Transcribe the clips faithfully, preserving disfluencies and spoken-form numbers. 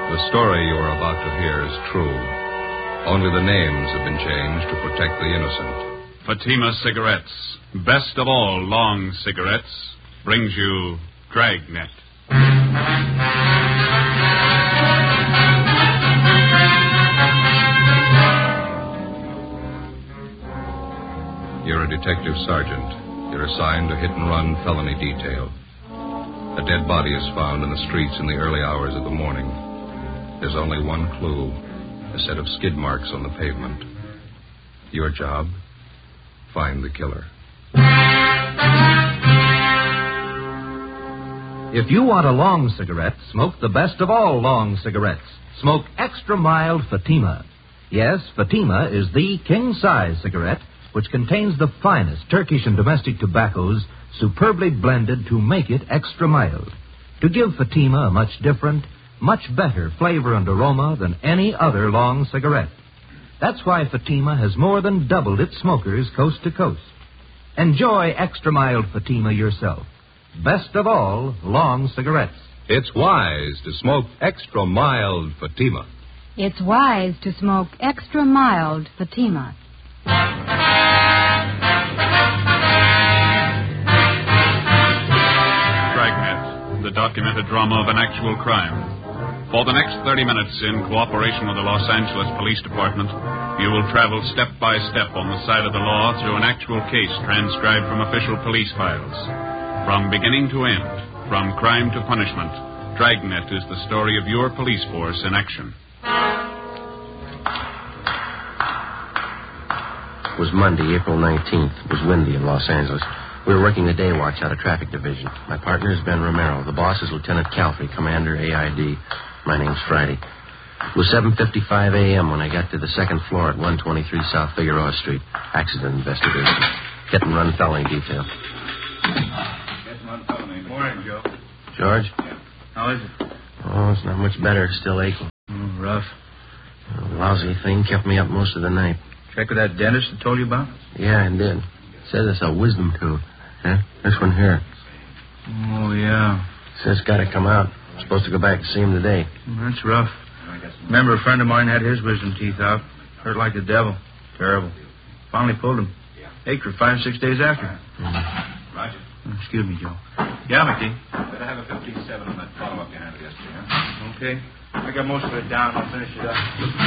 The story you are about to hear is true. Only the names have been changed to protect the innocent. Fatima Cigarettes, best of all long cigarettes, brings you Dragnet. You're a detective sergeant. You're assigned to hit-and-run felony detail. A dead body is found in the streets in the early hours of the morning. There's only one clue, a set of skid marks on the pavement. Your job, find the killer. If you want a long cigarette, smoke the best of all long cigarettes. Smoke extra mild Fatima. Yes, Fatima is the king-size cigarette which contains the finest Turkish and domestic tobaccos superbly blended to make it extra mild, to give Fatima a much different, much better flavor and aroma than any other long cigarette. That's why Fatima has more than doubled its smokers coast to coast. Enjoy extra mild Fatima yourself. Best of all, long cigarettes. It's wise to smoke extra mild Fatima. It's wise to smoke extra mild Fatima. Dragnet, the documented drama of an actual crime. For the next thirty minutes, in cooperation with the Los Angeles Police Department, you will travel step by step on the side of the law through an actual case transcribed from official police files. From beginning to end, from crime to punishment, Dragnet is the story of your police force in action. It was Monday, April nineteenth. It was windy in Los Angeles. We were working the day watch out of traffic division. My partner is Ben Romero. The boss is Lieutenant Calfrey, Commander A I D. My name's Friday. It was seven fifty-five a.m. when I got to the second floor at one twenty-three South Figueroa Street. Accident investigation. Hit and run felony detail. Hit and run felony. Morning, Joe. George? Yeah. How is it? Oh, it's not much better. Still aching. Oh, rough. A lousy thing kept me up most of the night. Check with that dentist I told you about? Yeah, I did. Says it's a wisdom tooth. Huh? This one here. Oh, yeah. Says it's got to come out. I'm supposed to go back and see him today. Well, that's rough. Remember, a friend of mine had his wisdom teeth out. Hurt like the devil. Terrible. Finally pulled him. Ached for five, six days after. Mm-hmm. Roger. Excuse me, Joe. Yeah, McKee. Better have a fifty-seven on that follow-up you handled yesterday, huh? Okay. I got most of it down. I'll finish it up.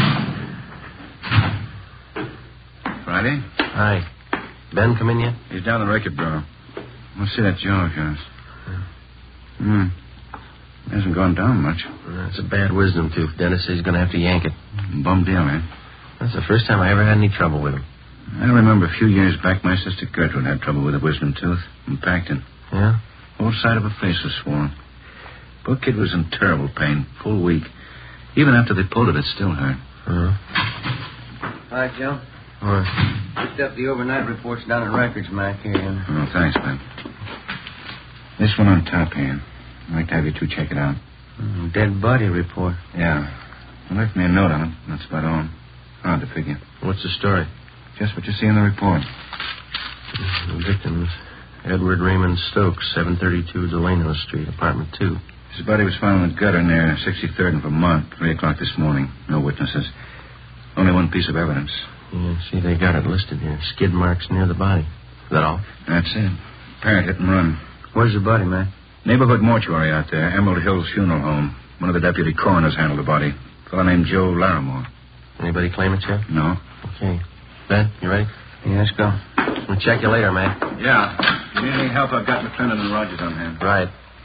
Friday? Hi. Ben come in yet? He's down the record bureau. Let's see that jaw of yours. Hmm. Hasn't gone down much. That's a bad wisdom tooth. Dennis says he's going to have to yank it. Bum deal, eh? That's the first time I ever had any trouble with him. I remember a few years back my sister Gertrude had trouble with a wisdom tooth in Pacton. Yeah? Whole side of her face was swollen. Poor kid was in terrible pain, full week. Even after they pulled it, it still hurt. Uh-huh. Hi, Joe. All right. Picked up the overnight reports down at records, Mac, here. Oh, thanks, Ben. This one on top here. I'd like to have you two check it out. Mm, dead body report. Yeah. They left me a note on it. That's about all. Hard to figure. What's the story? Just what you see in the report. The victims, Edward Raymond Stokes, seven thirty-two Delano Street, apartment two. His body was found in the gutter near sixty-third and Vermont, three o'clock this morning. No witnesses. Only one piece of evidence. Yeah, see, they got it listed here. Skid marks near the body. Is that all? That's it. Parent hit and run. Where's the body, man? Neighborhood mortuary out there. Emerald Hills Funeral Home. One of the deputy coroners handled the body. A fellow named Joe Larimore. Anybody claim it yet? No. Okay. Ben, you ready? Yeah, let's go. We'll check you later, man. Yeah. If you need any help, I've got McClendon and Rogers on hand. Right.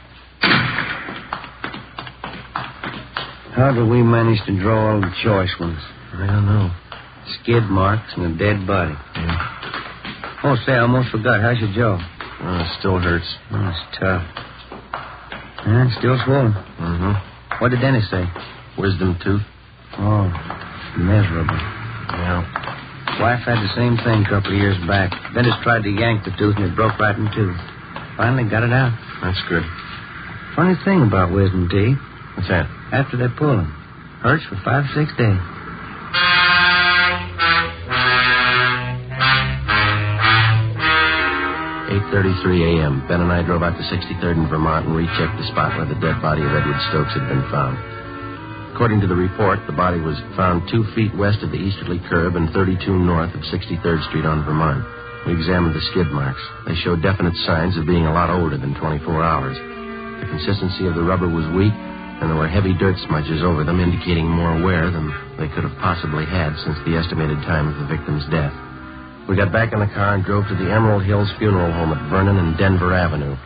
How did we manage to draw all the choice ones? I don't know. Skid marks and a dead body. Yeah. Oh, say, I almost forgot. How's your jaw? Oh, it still hurts. Oh, it's tough. Yeah, it's still swollen. Mm-hmm. What did Dennis say? Wisdom tooth. Oh, miserable. Yeah. Wife had the same thing a couple of years back. Dennis tried to yank the tooth and it broke right in two. Finally got it out. That's good. Funny thing about wisdom teeth. What's that? After they pull them, hurts for five, six days. eight thirty-three a.m. Ben and I drove out to sixty-third and Vermont and rechecked the spot where the dead body of Edward Stokes had been found. According to the report, the body was found two feet west of the easterly curve and thirty-two north of sixty-third Street on Vermont. We examined the skid marks. They showed definite signs of being a lot older than twenty-four hours. The consistency of the rubber was weak, and there were heavy dirt smudges over them, indicating more wear than they could have possibly had since the estimated time of the victim's death. We got back in the car and drove to the Emerald Hills Funeral Home at Vernon and Denver Avenue.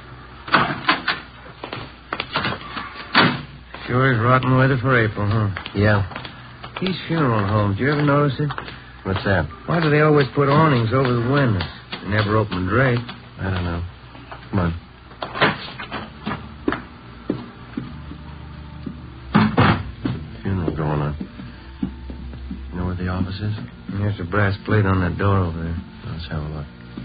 Sure is rotten weather for April, huh? Yeah. These funeral homes, do you ever notice it? What's that? Why do they always put awnings over the windows? They never open the drape. I don't know. Come on. Funeral going on. You know where the office is? There's a brass plate on that door over there. Let's have a look.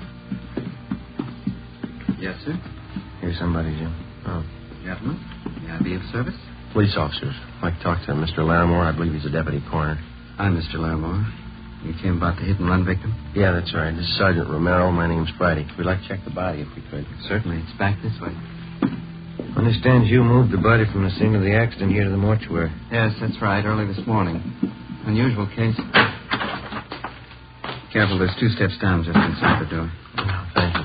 Yes, sir. Here's somebody, Jim. Oh. Gentlemen, may I be of service? Police officers. I'd like to talk to Mister Larimore. I believe he's a deputy coroner. I'm Mister Larimore. You came about the hit-and-run victim? Yeah, that's right. This is Sergeant Romero. My name's Friday. We'd like to check the body if we could. Certainly. It's back this way. Understand you moved the body from the scene of the accident here to the mortuary. Yes, that's right. Early this morning. Unusual case. Careful, there's two steps down just inside the door. Oh, thank you.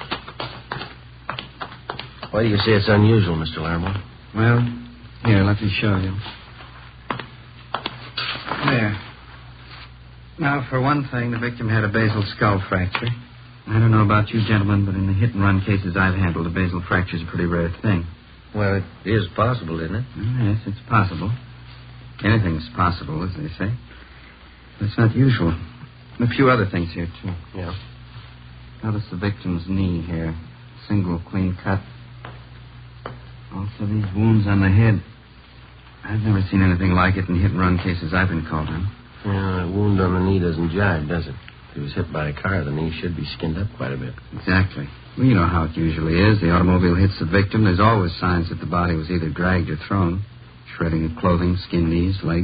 Why do you say it's unusual, Mister Larimore? Well, here, let me show you. There. Now, for one thing, the victim had a basal skull fracture. I don't know about you gentlemen, but in the hit-and-run cases I've handled, a basal fracture's a pretty rare thing. Well, it is possible, isn't it? Yes, it's possible. Anything's possible, as they say. But it's not usual. A few other things here, too. Yeah. Notice the victim's knee here. Single clean cut. Also these wounds on the head. I've never seen anything like it in hit-and-run cases I've been called on. Yeah, a wound on the knee doesn't jive, does it? If he was hit by a car, the knee should be skinned up quite a bit. Exactly. Well, you know how it usually is. The automobile hits the victim. There's always signs that the body was either dragged or thrown. Shredding of clothing, skin, knees, legs.